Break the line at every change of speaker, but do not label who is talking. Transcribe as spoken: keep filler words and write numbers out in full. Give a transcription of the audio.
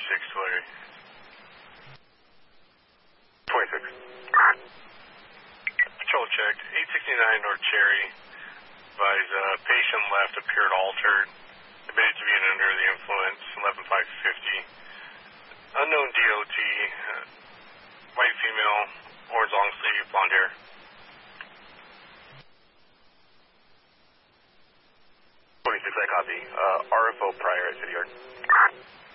twenty-six, Larry.
twenty-six.
Patrol checked. eight sixty-nine North Cherry. Advise uh, patient left appeared altered. Admitted to being under the influence. eleven five fifty. Unknown D O T. Uh, white female. Orange long sleeve. Blonde hair.
twenty-six, I copy. Uh, R F O prior at City Yard.